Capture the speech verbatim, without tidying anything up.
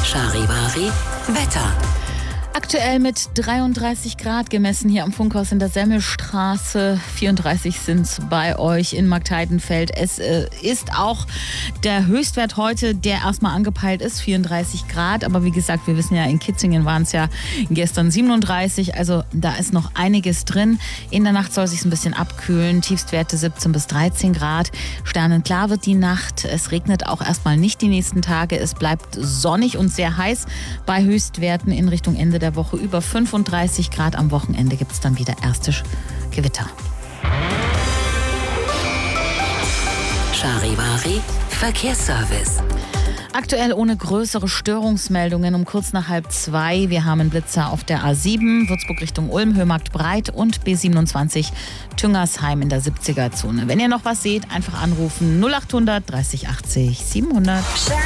Charivari Wetter. Aktuell mit dreiunddreißig Grad gemessen hier am Funkhaus in der Semmelstraße. vierunddreißig sind es bei euch in Marktheidenfeld. Es äh, ist auch der Höchstwert heute, der erstmal angepeilt ist, vierunddreißig Grad. Aber wie gesagt, wir wissen ja, in Kitzingen waren es ja gestern siebenunddreißig. Also da ist noch einiges drin. In der Nacht soll es sich ein bisschen abkühlen. Tiefstwerte siebzehn bis dreizehn Grad. Sternenklar wird die Nacht. Es regnet auch erstmal nicht die nächsten Tage. Es bleibt sonnig und sehr heiß bei Höchstwerten in Richtung Ende der Woche über fünfunddreißig Grad. Am Wochenende gibt es dann wieder erste Gewitter. Charivari Verkehrsservice. Aktuell ohne größere Störungsmeldungen um kurz nach halb zwei. Wir haben Blitzer auf der A sieben, Würzburg Richtung Ulm, Höhemarkt Breit und B siebenundzwanzig Tüngersheim in der siebziger Zone. Wenn ihr noch was seht, einfach anrufen null achthundert dreißig achtzig siebenhundert.